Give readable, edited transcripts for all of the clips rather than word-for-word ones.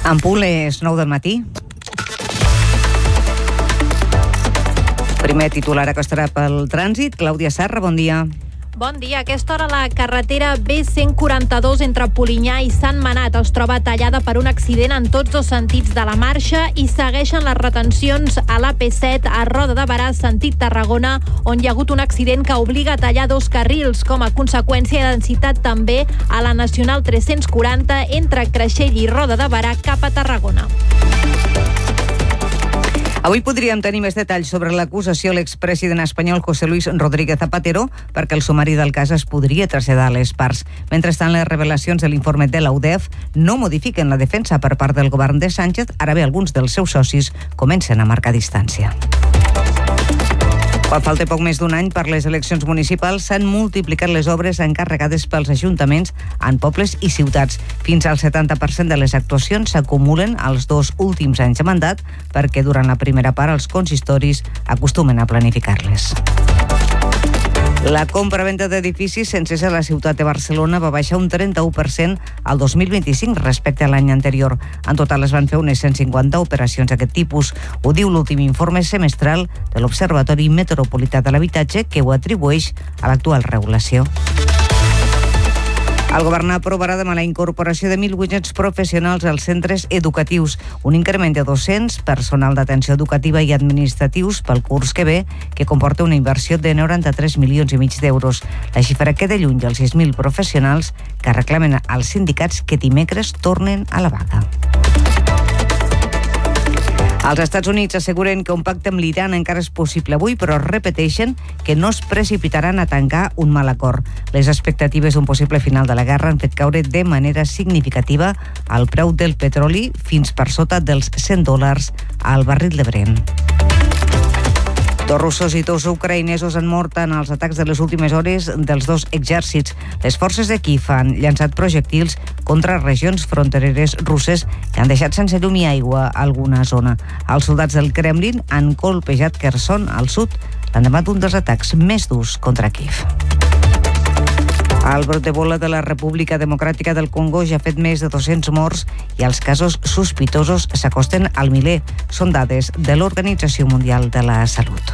En punt és 9 del matí. Primer titular acostarà pel trànsit. Clàudia Sarra, bon dia. Bon dia. A aquesta hora la carretera B142 entre Polinyà i Sant Manat es troba tallada per un accident en tots dos sentits de la marxa i segueixen les retencions a l'AP7 a Roda de Berà, sentit Tarragona, on hi ha hagut un accident que obliga a tallar dos carrils. Com a conseqüència de densitat també a la Nacional 340 entre Creixell i Roda de Berà cap a Tarragona. Avui podríem tenir més detalls sobre l'acusació a l'expresident espanyol José Luis Rodríguez Zapatero perquè el sumari del cas es podria traslladar a les parts. Mentrestant, les revelacions de l'informe de la UDEF no modifiquen la defensa per part del govern de Sánchez. Ara bé, alguns dels seus socis comencen a marcar distància. Quan falta poc més d'un any per les eleccions municipals, s'han multiplicat les obres encarregades pels ajuntaments en pobles i ciutats. Fins al 70% de les actuacions s'acumulen als 2 últims anys de mandat perquè durant la primera part els consistoris acostumen a planificar-les. La compra-venda d'edificis sense a la ciutat de Barcelona va baixar un 31% al 2025 respecte a l'any anterior. En total es van fer unes 150 operacions d'aquest tipus. Ho diu l'últim informe semestral de l'Observatori Metropolità de l'Habitatge, que ho atribueix a l'actual regulació. El govern aprovarà demà la incorporació de 1.800 professionals als centres educatius, un increment de 200 personal d'atenció educativa i administratius pel curs que ve, que comporta una inversió de 93,5 milions d'euros. La xifra queda lluny dels 6.000 professionals que reclamen als sindicats que dimecres tornen a la vaga. Els Estats Units asseguren que un pacte amb l'Iran encara és possible avui, però repeteixen que no es precipitaran a tancar un mal acord. Les expectatives d'un possible final de la guerra han fet caure de manera significativa el preu del petroli fins per sota dels $100 al barril de Brent. 2 russos i 2 ucraïnesos han mort en els atacs de les últimes hores dels 2 exèrcits. Les forces de Kiev han llançat projectils contra regions frontereres russes que han deixat sense llum i aigua alguna zona. Els soldats del Kremlin han colpejat Kherson al sud l'endemà d'un dels atacs més durs contra Kiev. El brot d'Ebola de la República Democràtica del Congo ja ha fet més de 200 morts i els casos sospitosos s'acosten al miler. Són dades de l'Organització Mundial de la Salut.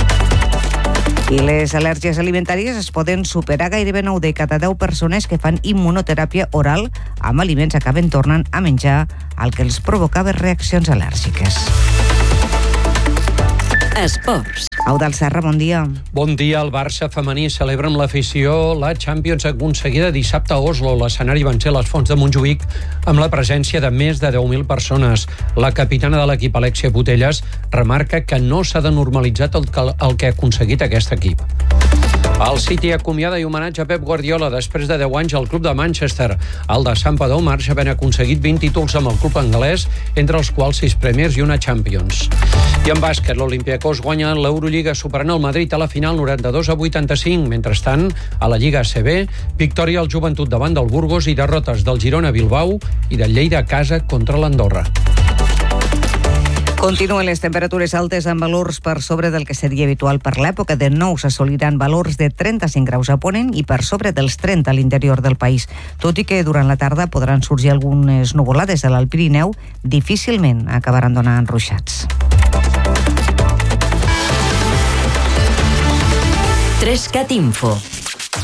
I les al·lèrgies alimentàries es poden superar. Gairebé 9 de cada 10 persones que fan immunoteràpia oral amb aliments acaben tornant a menjar el que els provocava reaccions al·lèrgiques. Esports. Eudald Serra, bon dia. Bon dia. El Barça femení celebra amb l'afició la Champions aconseguida dissabte a Oslo. L'escenari van ser les Fonts de Montjuïc amb la presència de més de 10.000 persones. La capitana de l'equip, Alexia Putellas, remarca que no s'ha de normalitzar el que ha aconseguit aquest equip. El City acomiada i homenatge a Pep Guardiola després de 10 anys al club de Manchester. El de Santpedor marxa havent aconseguit 20 títols amb el club anglès, entre els quals 6 Premiers i una Champions. I en bàsquet, l'Olympiacos guanya l'Eurolliga superant el Madrid a la final 92-85. Mentrestant, a la Lliga ACB, victòria al Joventut davant del Burgos i derrotes del Girona Bilbao i del Lleida a casa contra l'Andorra. Continuen les temperatures altes amb valors per sobre del que seria habitual per l'època. De nou s'assoliran valors de 35 graus a Ponent i per sobre dels 30 a l'interior del país. Tot i que durant la tarda podran sorgir algunes nuvolades a l'Alt Pirineu, difícilment acabaran donant ruixats. 3CAT Info.